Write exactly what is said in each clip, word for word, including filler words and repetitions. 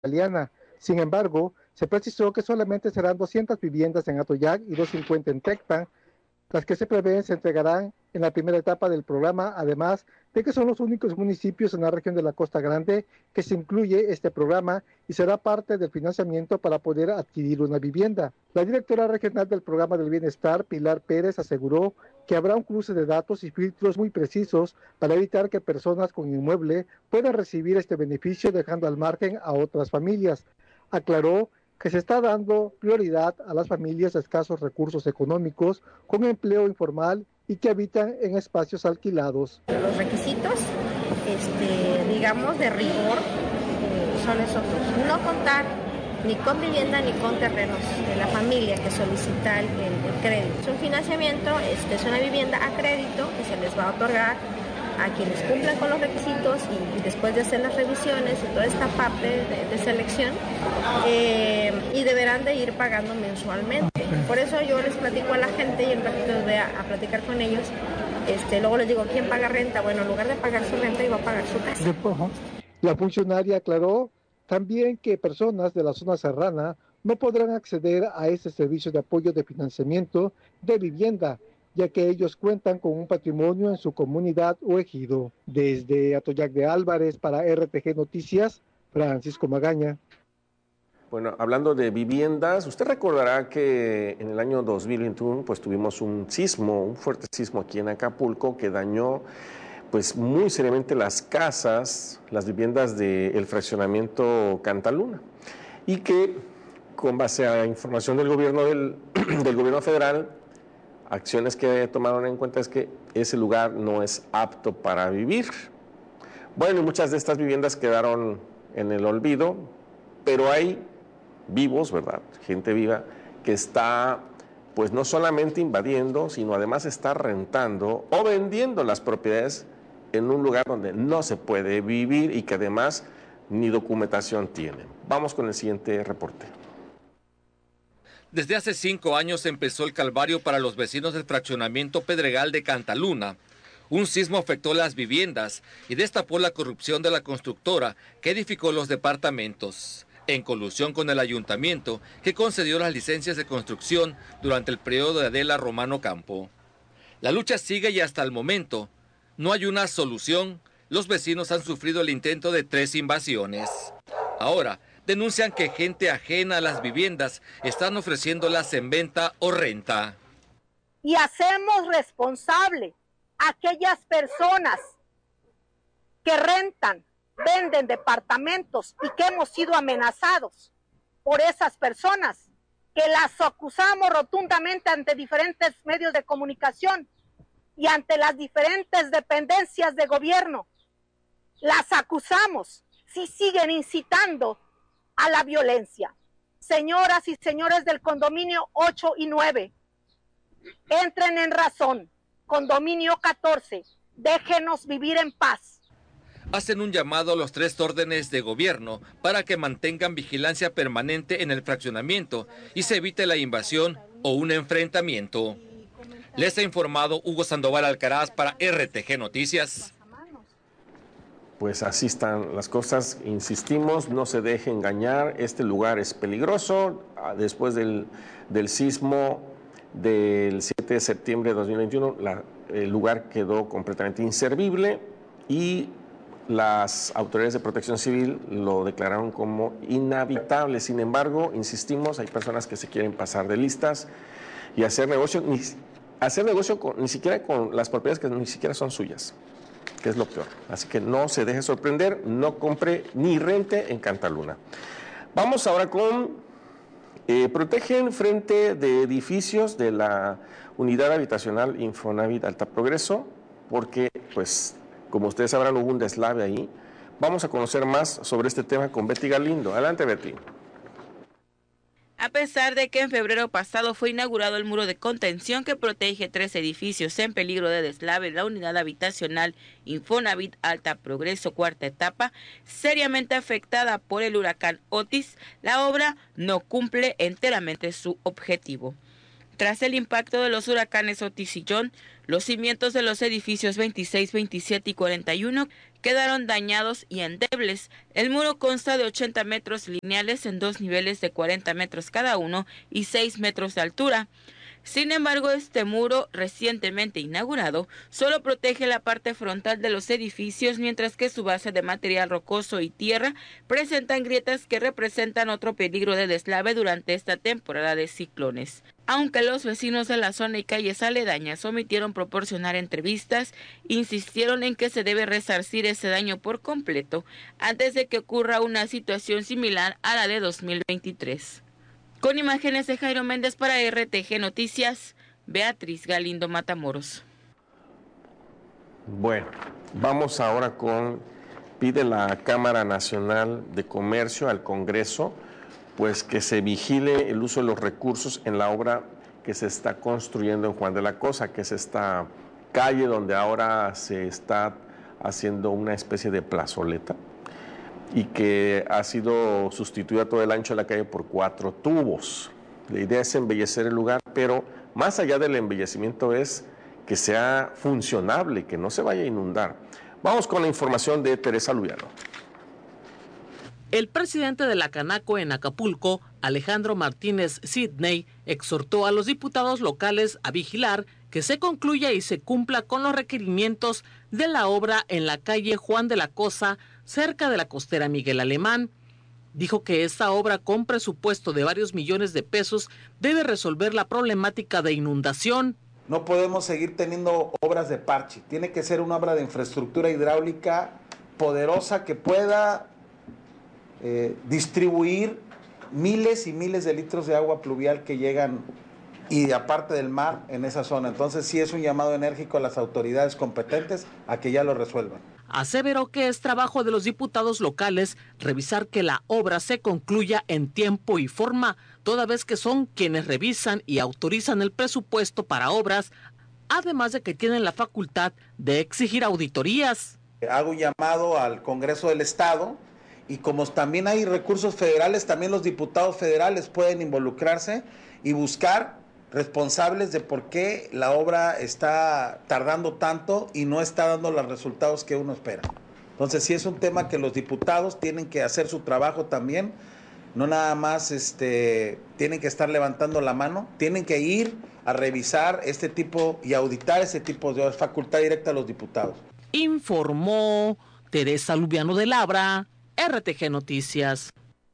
italiana. Sin embargo, se precisó que solamente serán doscientas viviendas en Atoyac y doscientos cincuenta en Tecpan, las que se prevén se entregarán en la primera etapa del programa, además de que son los únicos municipios en la región de la Costa Grande que se incluye este programa y será parte del financiamiento para poder adquirir una vivienda. La directora regional del Programa del Bienestar, Pilar Pérez, aseguró que habrá un cruce de datos y filtros muy precisos para evitar que personas con inmueble puedan recibir este beneficio dejando al margen a otras familias. Aclaró que se está dando prioridad a las familias de escasos recursos económicos con empleo informal y que habitan en espacios alquilados. Los requisitos, este, digamos, de rigor eh, son esos dos. No contar ni con vivienda ni con terrenos de la familia que solicita el, el crédito. Es un financiamiento, este, es una vivienda a crédito que se les va a otorgar a quienes cumplan con los requisitos y, y después de hacer las revisiones y toda esta parte de, de selección eh, y deberán de ir pagando mensualmente. Por eso yo les platico a la gente y en ratito les voy a, a platicar con ellos. Este, luego les digo, ¿quién paga renta? Bueno, en lugar de pagar su renta, iba a pagar su casa. La funcionaria aclaró también que personas de la zona serrana no podrán acceder a este servicio de apoyo de financiamiento de vivienda, ya que ellos cuentan con un patrimonio en su comunidad o ejido. Desde Atoyac de Álvarez para R T G Noticias, Francisco Magaña. Bueno, hablando de viviendas, usted recordará que en el año dos mil veintiuno pues tuvimos un sismo, un fuerte sismo aquí en Acapulco que dañó pues muy seriamente las casas, las viviendas del fraccionamiento Cantaluna y que con base a información del gobierno del, del gobierno federal, acciones que tomaron en cuenta es que ese lugar no es apto para vivir. Bueno, y muchas de estas viviendas quedaron en el olvido, pero hay vivos, ¿verdad? Gente viva que está, pues no solamente invadiendo, sino además está rentando o vendiendo las propiedades en un lugar donde no se puede vivir y que además ni documentación tienen. Vamos con el siguiente reporte. Desde hace cinco años empezó el calvario para los vecinos del fraccionamiento Pedregal de Cantaluna. Un sismo afectó las viviendas y destapó la corrupción de la constructora que edificó los departamentos, en colusión con el ayuntamiento que concedió las licencias de construcción durante el periodo de Adela Romano Campo. La lucha sigue y hasta el momento no hay una solución. Los vecinos han sufrido el intento de tres invasiones. Ahora denuncian que gente ajena a las viviendas están ofreciéndolas en venta o renta. Y hacemos responsable a aquellas personas que rentan, venden departamentos y que hemos sido amenazados por esas personas, que las acusamos rotundamente ante diferentes medios de comunicación y ante las diferentes dependencias de gobierno. Las acusamos si siguen incitando a la violencia. Señoras y señores del condominio ocho y nueve, entren en razón. Condominio catorce, déjenos vivir en paz. Hacen un llamado a los tres órdenes de gobierno para que mantengan vigilancia permanente en el fraccionamiento y se evite la invasión o un enfrentamiento. Les ha informado Hugo Sandoval Alcaraz para R T G Noticias. Pues así están las cosas, insistimos, no se deje engañar, este lugar es peligroso. Después del, del sismo del siete de septiembre de dos mil veintiuno, la, el lugar quedó completamente inservible y las autoridades de protección civil lo declararon como inhabitable. Sin embargo, insistimos, hay personas que se quieren pasar de listas y hacer negocio, ni, hacer negocio con, ni siquiera con las propiedades que ni siquiera son suyas, que es lo peor. Así que no se deje sorprender, no compre ni rente en Cantaluna. Vamos ahora con, eh, protegen frente de edificios de la unidad habitacional Infonavit Alta Progreso, porque, pues, como ustedes sabrán, hubo un deslave ahí. Vamos a conocer más sobre este tema con Betty Galindo. Adelante, Betty. A pesar de que en febrero pasado fue inaugurado el muro de contención que protege tres edificios en peligro de deslave, la unidad habitacional Infonavit Alta Progreso cuarta etapa, seriamente afectada por el huracán Otis, la obra no cumple enteramente su objetivo. Tras el impacto de los huracanes Otis y John, los cimientos de los edificios veintiséis, veintisiete y cuarenta y uno quedaron dañados y endebles. El muro consta de ochenta metros lineales en dos niveles de cuarenta metros cada uno y seis metros de altura. Sin embargo, este muro, recientemente inaugurado, solo protege la parte frontal de los edificios, mientras que su base de material rocoso y tierra presentan grietas que representan otro peligro de deslave durante esta temporada de ciclones. Aunque los vecinos de la zona y calles aledañas omitieron proporcionar entrevistas, insistieron en que se debe resarcir ese daño por completo antes de que ocurra una situación similar a la de dos mil veintitrés. Con imágenes de Jairo Méndez para R T G Noticias, Beatriz Galindo Matamoros. Bueno, vamos ahora con, pide la Cámara Nacional de Comercio al Congreso, pues que se vigile el uso de los recursos en la obra que se está construyendo en Juan de la Cosa, que es esta calle donde ahora se está haciendo una especie de plazoleta, y que ha sido sustituida todo el ancho de la calle por cuatro tubos. La idea es embellecer el lugar, pero más allá del embellecimiento es que sea funcionable, que no se vaya a inundar. Vamos con la información de Teresa Lubiano. El presidente de la Canaco en Acapulco, Alejandro Martínez Sidney, exhortó a los diputados locales a vigilar que se concluya y se cumpla con los requerimientos de la obra en la calle Juan de la Cosa, cerca de la costera Miguel Alemán. Dijo que esta obra, con presupuesto de varios millones de pesos, debe resolver la problemática de inundación. No podemos seguir teniendo obras de parche. Tiene que ser una obra de infraestructura hidráulica poderosa que pueda eh, distribuir miles y miles de litros de agua pluvial que llegan y aparte del mar en esa zona. Entonces sí es un llamado enérgico a las autoridades competentes a que ya lo resuelvan. Aseveró que es trabajo de los diputados locales revisar que la obra se concluya en tiempo y forma, toda vez que son quienes revisan y autorizan el presupuesto para obras, además de que tienen la facultad de exigir auditorías. Hago un llamado al Congreso del Estado y como también hay recursos federales, también los diputados federales pueden involucrarse y buscar responsables de por qué la obra está tardando tanto y no está dando los resultados que uno espera. Entonces sí es un tema que los diputados tienen que hacer su trabajo también, no nada más este, tienen que estar levantando la mano, tienen que ir a revisar este tipo y auditar ese tipo de obras, facultad directa a los diputados. Informó Teresa Lubiano de Labra, R T G Noticias.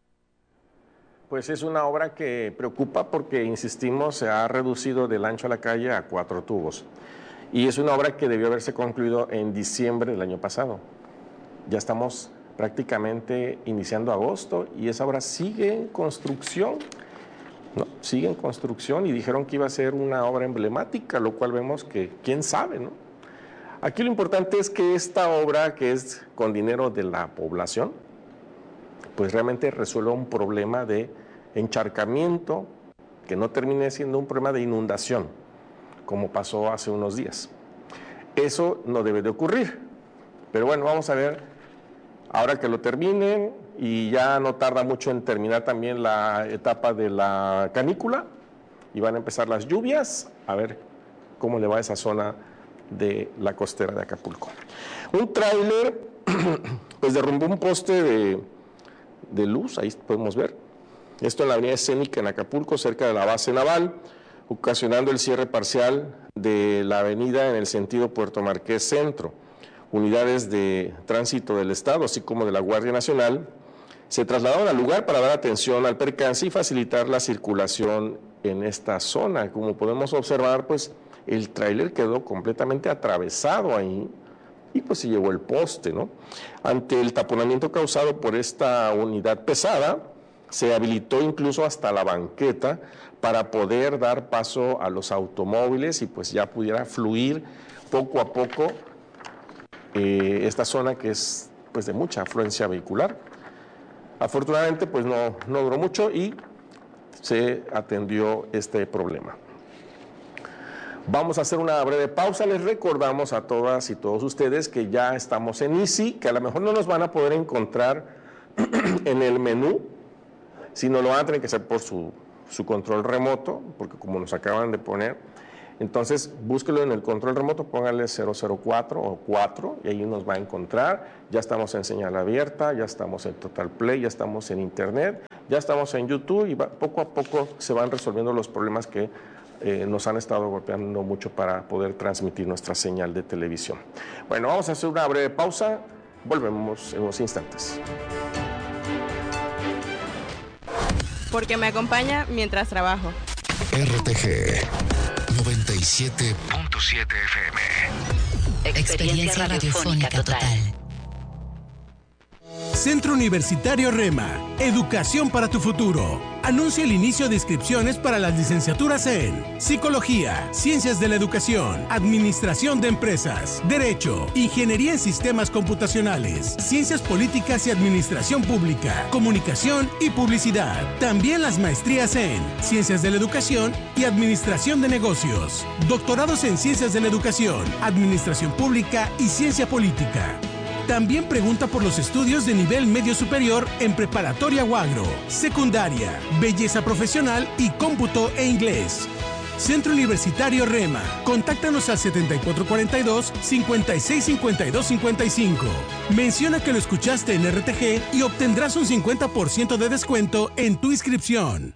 Pues es una obra que preocupa porque, insistimos, se ha reducido del ancho de la calle a cuatro tubos. Y es una obra que debió haberse concluido en diciembre del año pasado. Ya estamos prácticamente iniciando agosto y esa obra sigue en construcción. ¿No? Sigue en construcción y dijeron que iba a ser una obra emblemática, lo cual vemos que quién sabe, ¿no? Aquí lo importante es que esta obra, que es con dinero de la población, pues realmente resuelva un problema de encharcamiento, que no termine siendo un problema de inundación, como pasó hace unos días. Eso no debe de ocurrir. Pero bueno, vamos a ver, ahora que lo terminen, y ya no tarda mucho en terminar también la etapa de la canícula, y van a empezar las lluvias, a ver cómo le va a esa zona de la costera de Acapulco. Un tráiler, pues derrumbó un poste de... de luz, ahí podemos ver, esto en la avenida Escénica en Acapulco, cerca de la base naval, ocasionando el cierre parcial de la avenida en el sentido Puerto Marqués Centro. Unidades de tránsito del Estado, así como de la Guardia Nacional, se trasladaron al lugar para dar atención al percance y facilitar la circulación en esta zona. Como podemos observar, pues el tráiler quedó completamente atravesado ahí, y pues se llevó el poste, ¿no? Ante el taponamiento causado por esta unidad pesada, se habilitó incluso hasta la banqueta para poder dar paso a los automóviles y pues ya pudiera fluir poco a poco eh, esta zona que es pues de mucha afluencia vehicular. Afortunadamente pues no, no duró mucho y se atendió este problema. Vamos a hacer una breve pausa. Les recordamos a todas y todos ustedes que ya estamos en Easy, que a lo mejor no nos van a poder encontrar en el menú, sino lo van a tener que hacer por su, su control remoto, porque como nos acaban de poner, entonces búsquelo en el control remoto, póngale cero cero cuatro o cuatro y ahí nos va a encontrar. Ya estamos en señal abierta, ya estamos en Total Play, ya estamos en Internet, ya estamos en YouTube y va, poco a poco se van resolviendo los problemas que eh, nos han estado golpeando mucho para poder transmitir nuestra señal de televisión. Bueno, vamos a hacer una breve pausa, volvemos en unos instantes. Porque me acompaña mientras trabajo. R T G noventa y siete punto siete F M. Experiencia radiofónica total. Centro Universitario Rema, educación para tu futuro. Anuncia el inicio de inscripciones para las licenciaturas en Psicología, Ciencias de la Educación, Administración de Empresas, Derecho, Ingeniería en Sistemas Computacionales, Ciencias Políticas y Administración Pública, Comunicación y Publicidad. También las maestrías en Ciencias de la Educación y Administración de Negocios. Doctorados en Ciencias de la Educación, Administración Pública y Ciencia Política. También pregunta por los estudios de nivel medio superior en preparatoria o agro, secundaria, belleza profesional y cómputo e inglés. Centro Universitario Rema. Contáctanos al setenta y cuatro cuarenta y dos, cincuenta y seis cincuenta y dos cincuenta y cinco. Menciona que lo escuchaste en R T G y obtendrás un cincuenta por ciento de descuento en tu inscripción.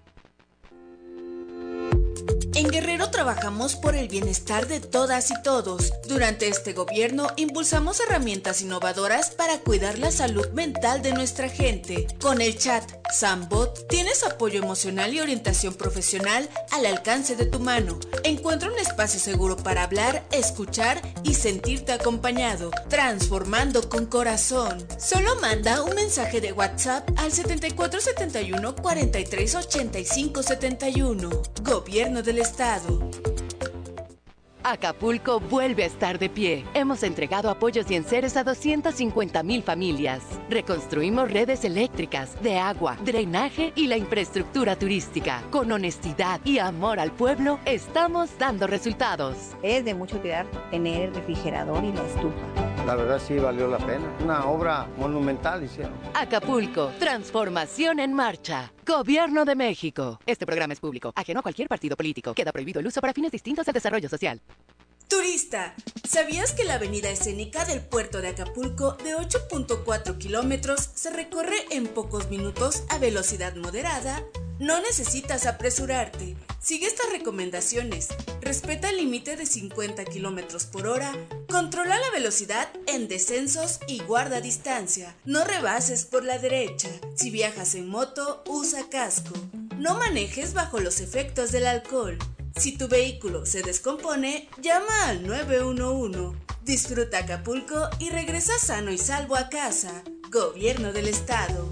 En Guerrero trabajamos por el bienestar de todas y todos. Durante este gobierno impulsamos herramientas innovadoras para cuidar la salud mental de nuestra gente. Con el chat Sambot tienes apoyo emocional y orientación profesional al alcance de tu mano. Encuentra un espacio seguro para hablar, escuchar y sentirte acompañado, transformando con corazón. Solo manda un mensaje de WhatsApp al setenta y cuatro setenta y uno, cuarenta y tres ochenta y cinco setenta y uno. Gobierno del Estado. Acapulco vuelve a estar de pie. Hemos entregado apoyos y enseres a doscientas cincuenta mil familias. Reconstruimos redes eléctricas, de agua, drenaje y la infraestructura turística. Con honestidad y amor al pueblo, estamos dando resultados. Es de mucha utilidad tener el refrigerador y la estufa. La verdad sí valió la pena. Una obra monumental hicieron. Acapulco, transformación en marcha. Gobierno de México. Este programa es público, ajeno a cualquier partido político. Queda prohibido el uso para fines distintos al desarrollo social. Turista, ¿sabías que la avenida escénica del puerto de Acapulco de ocho punto cuatro kilómetros se recorre en pocos minutos a velocidad moderada? No necesitas apresurarte. Sigue estas recomendaciones. Respeta el límite de cincuenta kilómetros por hora. Controla la velocidad en descensos y guarda distancia. No rebases por la derecha. Si viajas en moto, usa casco. No manejes bajo los efectos del alcohol. Si tu vehículo se descompone, llama al nueve uno uno. Disfruta Acapulco y regresa sano y salvo a casa. Gobierno del Estado.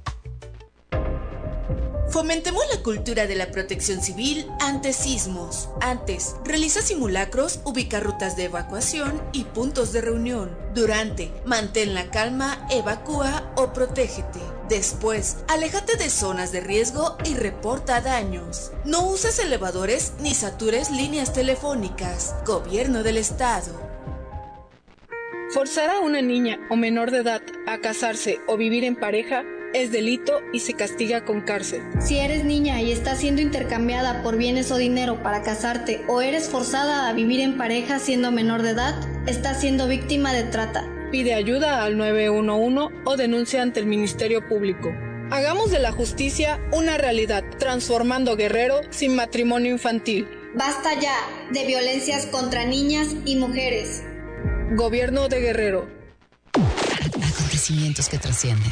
Fomentemos la cultura de la protección civil ante sismos. Antes, realiza simulacros, ubica rutas de evacuación y puntos de reunión. Durante, mantén la calma, evacúa o protégete. Después, aléjate de zonas de riesgo y reporta daños. No uses elevadores ni satures líneas telefónicas. Gobierno del Estado. Forzar a una niña o menor de edad a casarse o vivir en pareja es delito y se castiga con cárcel. Si eres niña y estás siendo intercambiada por bienes o dinero para casarte o eres forzada a vivir en pareja siendo menor de edad, estás siendo víctima de trata. Pide ayuda al nueve uno uno o denuncia ante el Ministerio Público. Hagamos de la justicia una realidad, transformando Guerrero sin matrimonio infantil. Basta ya de violencias contra niñas y mujeres. Gobierno de Guerrero. Acontecimientos que trascienden.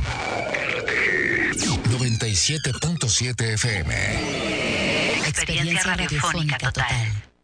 noventa y siete punto siete F M. Experiencia radiofónica total.